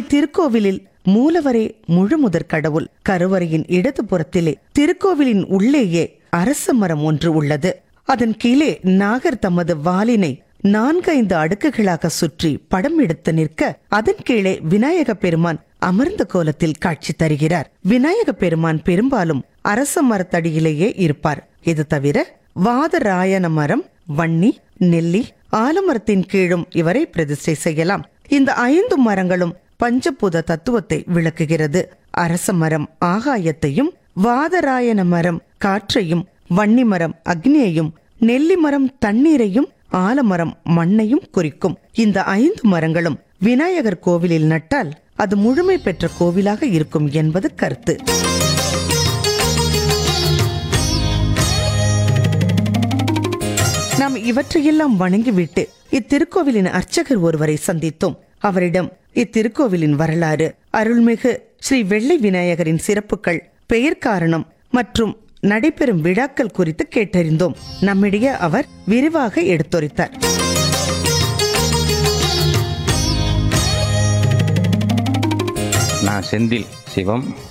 இத்திருக்கோவிலில் மூலவரே முழுமுதற் கடவுள். கருவறையின் இடது புறத்திலே திருக்கோவிலின் உள்ளேயே அரச மரம் ஒன்று உள்ளது. அதன் கீழே நாகர் தமது வாலினை 4-5 அடுக்குகளாக சுற்றி படம் எடுத்து நிற்க, அதன் கீழே விநாயக பெருமான் அமர்ந்த கோலத்தில் காட்சி தருகிறார். விநாயக பெருமான் பெரும்பாலும் அரச மரத்தடியிலேயே இருப்பார். இது தவிர வாதராயன மரம், வன்னி, நெல்லி, ஆலமரத்தின் கீழும் இவரை பிரதிஷ்டை செய்யலாம். இந்த 5 மரங்களும் பஞ்சபூத தத்துவத்தை விளக்குகிறது. அரச மரம் ஆகாயத்தையும், வாதராயன மரம் காற்றையும், வன்னி மரம் அக்னியையும், நெல்லி மரம் தண்ணீரையும், ஆலமரம் மண்ணையும் குறிக்கும். இந்த 5 மரங்களும் விநாயகர் கோவிலில் நட்டால் அது முழுமை பெற்ற கோவிலாக இருக்கும் என்பது கருத்து. நாம் இவற்றையெல்லாம் வணங்கிவிட்டு இத்திருக்கோவிலின் அர்ச்சகர் ஒருவரை சந்தித்தோம். அவரிடம் இத்திருக்கோவிலின் வரலாறு, அருள்மிகு ஸ்ரீ வெள்ளை விநாயகரின் சிறப்புகள், பெயர் காரணம் மற்றும் நடைபெறும் விழாக்கள் குறித்து கேட்டறிந்தோம். நம்மிடையே அவர் விரிவாக எடுத்துரைத்தார். நான் செந்தில் சிவம்,